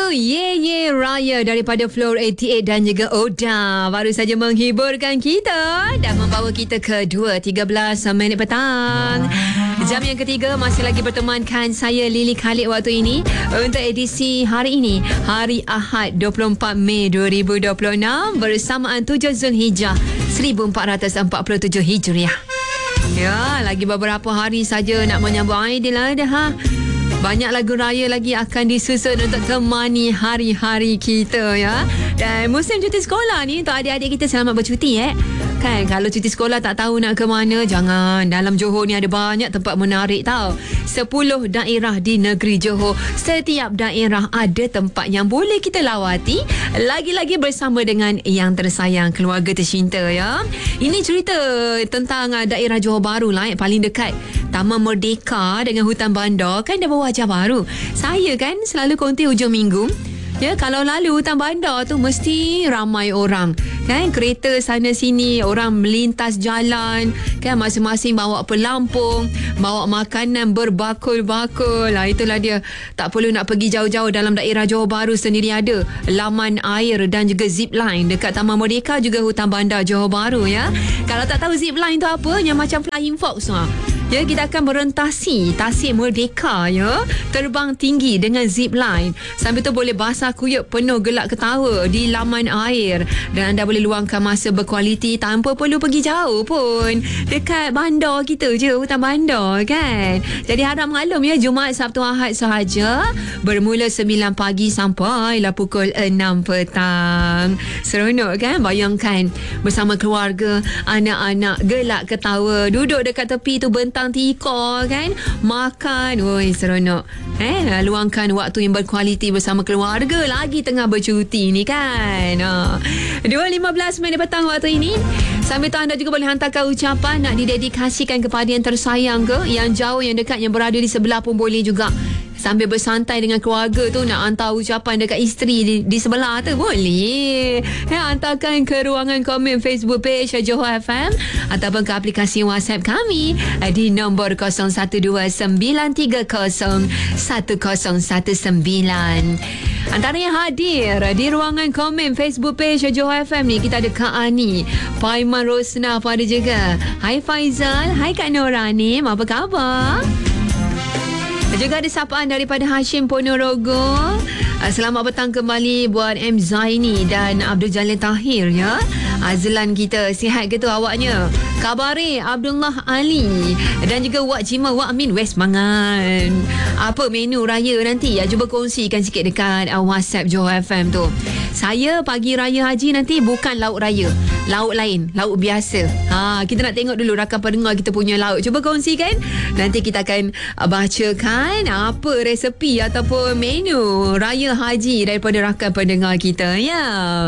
Ye Ye Raya daripada Floor 88 dan juga Oda baru saja menghiburkan kita dan membawa kita ke 2.13 minit petang. Jam yang ketiga masih lagi bertemankan saya Lily Khalid waktu ini untuk edisi hari ini, hari Ahad 24 Mei 2026 bersamaan 7 Zulhijjah 1447 Hijriah. Ya, lagi beberapa hari saja nak menyambut Aidiladha. Banyak lagu raya lagi akan disusun untuk temani hari-hari kita ya. Dan musim cuti sekolah ni untuk adik-adik kita selamat bercuti Kan kalau cuti sekolah tak tahu nak ke mana, jangan. Dalam Johor ni ada banyak tempat menarik tau. 10 daerah di negeri Johor. Setiap daerah ada tempat yang boleh kita lawati. Lagi-lagi bersama dengan yang tersayang, keluarga tercinta ya. Ini cerita tentang daerah Johor Bahru lah paling dekat. Taman Merdeka dengan Hutan Bandar kan dah berwajah baru. Saya kan selalu konti hujung minggu. Ya, kalau lalu Hutan Bandar tu mesti ramai orang. Kan kereta sana sini, orang melintas jalan, kan masing-masing bawa pelampung, bawa makanan berbakul-bakul. Itulah dia. Tak perlu nak pergi jauh-jauh, dalam daerah Johor Bahru sendiri ada laman air dan juga zip line. Dekat Taman Merdeka juga Hutan Bandar Johor Bahru ya. Kalau tak tahu zip line tu apa, yang macam flying fox ya, kita akan merentasi Tasik Merdeka ya, terbang tinggi dengan zip line. Sambil tu boleh basah kuyup penuh gelak ketawa di laman air, dan anda boleh luangkan masa berkualiti tanpa perlu pergi jauh pun. Dekat bandar kita je, Hutan Bandar kan. Jadi harap maklum ya, Jumaat, Sabtu, Ahad sahaja, bermula 9 pagi sampailah pukul 6 petang. Seronok kan? Bayangkan bersama keluarga, anak-anak gelak ketawa, duduk dekat tepi tu bentang tika kan, makan. Oi, seronok. Luangkan waktu yang berkualiti bersama keluarga, lagi tengah bercuti ni kan. 2.15 minit petang waktu ini. Sambil tu anda juga boleh hantarkan ucapan nak didedikasikan kepada yang tersayang ke, yang jauh, yang dekat, yang berada di sebelah pun boleh juga. Sambil bersantai dengan keluarga tu, nak hantar ucapan dekat isteri di sebelah tu boleh. Hantarkan ke ruangan komen Facebook page Johor FM ataupun ke aplikasi WhatsApp kami di nombor 0129301019. Antara yang hadir di ruangan komen Facebook page Johor FM ni, kita ada Kak Ani, Paiman Rosna pun ada juga. Hai Faizal, hai Kak Noranim, apa khabar? Juga ada sapaan daripada Hashim Ponorogo. Selamat petang kembali buat M. Zaini dan Abdul Jalil Tahir ya. Azlan kita, sihat ke tu awaknya? Kabari Abdullah Ali dan juga Wak Jima Wak Amin West Mangan. Apa menu raya nanti? Cuba kongsikan sikit dekat WhatsApp Johor FM tu. Saya pagi raya haji nanti bukan lauk raya, lauk lain, lauk biasa. Kita nak tengok dulu rakan pendengar kita punya lauk. Cuba kongsikan. Nanti kita akan bacakan apa resepi ataupun menu raya haji daripada rakan pendengar kita ya.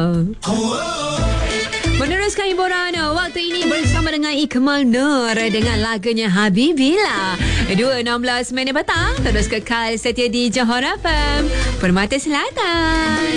Meneruskan hiburan waktu ini bersama dengan Ikmal Nur dengan lagunya Habibillah. 2.16 minit petang. Terus kekal setia di Johor FM, Permata Selatan.